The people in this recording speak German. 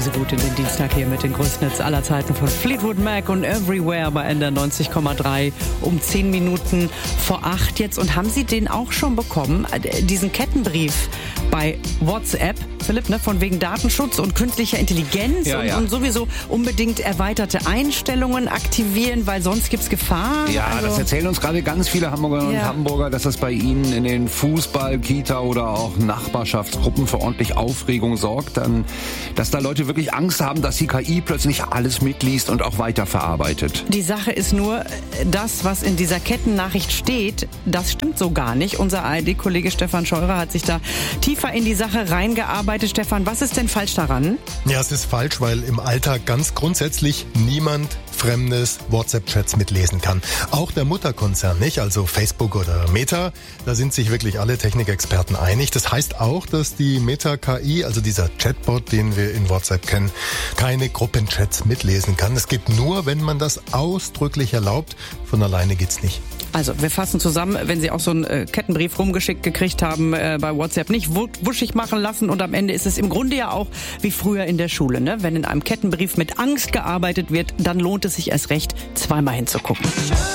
Sie gut in den Dienstag hier mit den größten Hits aller Zeiten von Fleetwood Mac und Everywhere bei NDR 90,3 um 10 Minuten vor 8 jetzt. Und haben Sie den auch schon bekommen, diesen Kettenbrief bei WhatsApp, Philipp, ne, von wegen Datenschutz und künstlicher Intelligenz und sowieso unbedingt erweiterte Einstellungen aktivieren, weil sonst gibt's Gefahr? Ja, also, das erzählen uns gerade ganz viele Hamburgerinnen und Hamburger, dass das bei ihnen in den Fußball-, Kita- oder auch Nachbarschaftsgruppen für ordentlich Aufregung sorgt, dann, dass da Leute wirklich Angst haben, dass die KI plötzlich alles mitliest und auch weiterverarbeitet. Die Sache ist nur, das, was in dieser Kettennachricht steht, das stimmt so gar nicht. Unser ARD-Kollege Stefan Scheurer hat sich da tiefer in die Sache reingearbeitet. Stefan, was ist denn falsch daran? Ja, es ist falsch, weil im Alltag ganz grundsätzlich niemand fremdes WhatsApp-Chats mitlesen kann. Auch der Mutterkonzern nicht, also Facebook oder Meta. Da sind sich wirklich alle Technikexperten einig. Das heißt auch, dass die Meta-KI, also dieser Chatbot, den wir in WhatsApp kennen, keine Gruppenchats mitlesen kann. Es geht nur, wenn man das ausdrücklich erlaubt. Von alleine geht's nicht. Also, wir fassen zusammen, wenn Sie auch so einen Kettenbrief rumgeschickt gekriegt haben bei WhatsApp, nicht wuschig machen lassen und am Ende ist es im Grunde ja auch wie früher in der Schule, ne? Wenn in einem Kettenbrief mit Angst gearbeitet wird, dann lohnt es sich erst recht, zweimal hinzugucken.